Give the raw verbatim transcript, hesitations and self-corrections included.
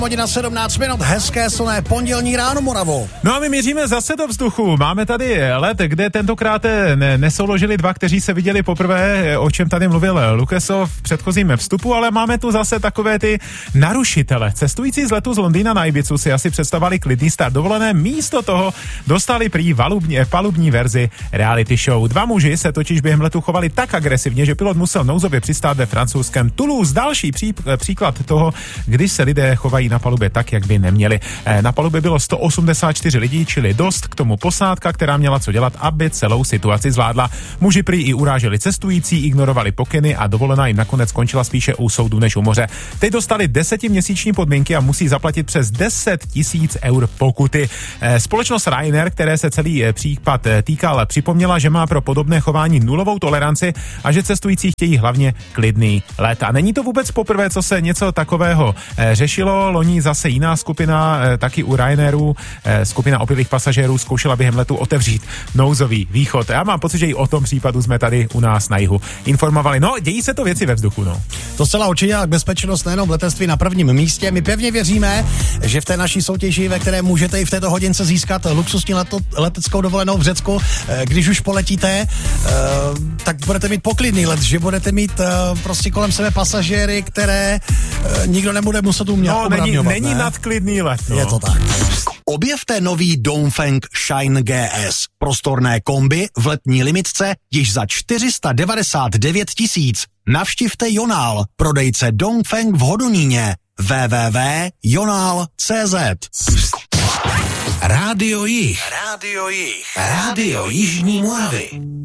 Hodina sedmnáct minut, hezké slné pondělní ráno, Moravo. No a my měříme zase do vzduchu. Máme tady let, kde tentokrát ne, nesouložili dva, kteří se viděli poprvé, o čem tady mluvil Lukesov v předchozím vstupu, ale máme tu zase takové ty narušitele. Cestující z letu z Londýna na Ibizu si asi představovali klidný start dovolené, místo toho dostali prý valubní, palubní verzi reality show. Dva muži se totiž během letu chovali tak agresivně, že pilot musel nouzově přistát ve francouzském Toulouse. Další pří, příklad toho, když se lidé chovají na palubě tak, jak by neměli. Na palubě bylo sto osmdesát čtyři lidí, čili dost k tomu posádka, která měla co dělat, aby celou situaci zvládla. Muži prý i uráželi cestující, ignorovali pokyny a dovolená jim nakonec skončila spíše u soudu než u moře. Teď dostali desetiměsíční podmínky a musí zaplatit přes deset tisíc eur pokuty. Společnost Ryanair, které se celý případ týkal, připomněla, že má pro podobné chování nulovou toleranci a že cestující chtějí hlavně klidný let. A není to vůbec poprvé, co se něco takového řešilo. Loni zase jiná skupina, taky u Ryanairu, skupina opilých pasažérů zkoušela během letu otevřít nouzový východ. Já mám pocit, že i o tom případu jsme tady u nás na jihu informovali. No, dějí se to věci ve vzduchu, no. To zcela určitě, a bezpečnost nejenom v letectví na prvním místě. My pevně věříme, že v té naší soutěži, ve které můžete i v této hodince získat luxusní leto, leteckou dovolenou v Řecku, když už poletíte, tak budete mít poklidný let, že budete mít prostě kolem sebe pasažéry, které nikdo nebude muset umět. No, není, není nadklidný let. No. Je to tak. Objevte nový Dongfeng Shine G S. Prostorné kombi v letní limitce již za čtyři sta devadesát devět tisíc. Navštivte Jonál, prodejce Dongfeng v Hodoníně. w w w tečka jonál tečka cé zet. Rádio Jih. Rádio Jih. Rádio Jižní Moravy.